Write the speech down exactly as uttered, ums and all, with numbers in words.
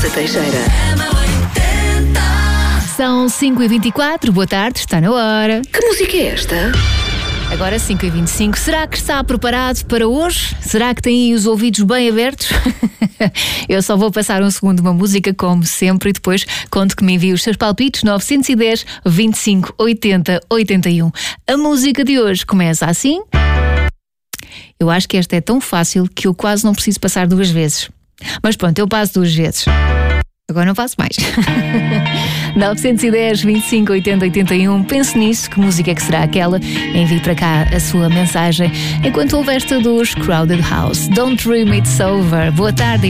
Teixeira. São cinco e vinte e quatro, boa tarde, está na hora. Que música é esta? Agora cinco e vinte e cinco, será que está preparado para hoje? Será que tem os ouvidos bem abertos? Eu só vou passar um segundo uma música, como sempre, e depois conto que me envie os seus palpites. Nove um zero, vinte e cinco, oitenta, oitenta e um. A música de hoje começa assim. Eu acho que esta é tão fácil que eu quase não preciso passar duas vezes. Mas pronto, eu passo duas vezes. Agora não faço mais. nove um zero, vinte e cinco, oitenta, oitenta e um. Pense nisso, que música é que será aquela? Envie para cá a sua mensagem enquanto houve esta dos Crowded House. Don't Dream It's Over. Boa tarde.